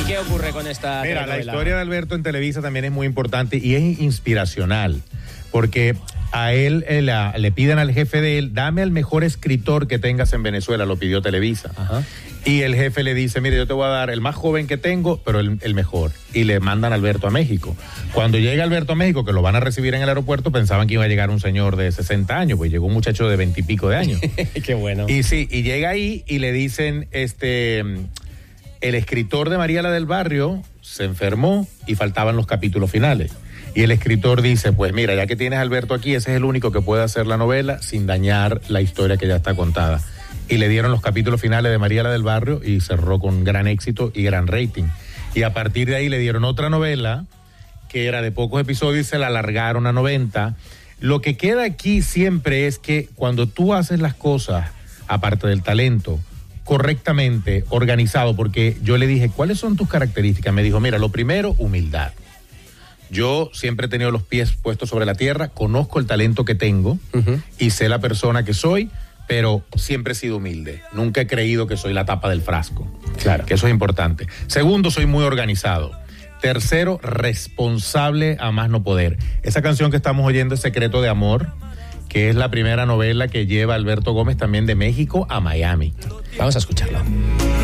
¿Y qué ocurre con esta Mira, telenovela? la historia de Alberto en Televisa también es muy importante y es inspiracional, porque a él le piden al jefe de él, dame al mejor escritor que tengas en Venezuela, lo pidió Televisa. Ajá. Y el jefe le dice, mire, yo te voy a dar el más joven que tengo, pero el mejor. Y le mandan a Alberto a México. Cuando llega Alberto a México, que lo van a recibir en el aeropuerto, pensaban que iba a llegar un señor de 60 años, pues llegó un muchacho de 20 y pico de años. Qué bueno. Y sí, y llega ahí y le dicen, el escritor de María la del Barrio se enfermó y faltaban los capítulos finales. Y el escritor dice, pues mira, ya que tienes a Alberto aquí, ese es el único que puede hacer la novela sin dañar la historia que ya está contada. Y le dieron los capítulos finales de María la del Barrio y cerró con gran éxito y gran rating. Y a partir de ahí le dieron otra novela que era de pocos episodios y se la alargaron a 90. Lo que queda aquí siempre es que cuando tú haces las cosas, aparte del talento, correctamente, organizado, porque yo le dije, ¿cuáles son tus características? Me dijo, mira, lo primero, humildad. Yo siempre he tenido los pies puestos sobre la tierra, conozco el talento que tengo y sé la persona que soy, pero siempre he sido humilde. Nunca he creído que soy la tapa del frasco. Claro. Que eso es importante. Segundo, soy muy organizado. Tercero, responsable a más no poder. Esa canción que estamos oyendo es Secreto de Amor, que es la primera novela que lleva Alberto Gómez también de México a Miami. Vamos a escucharlo.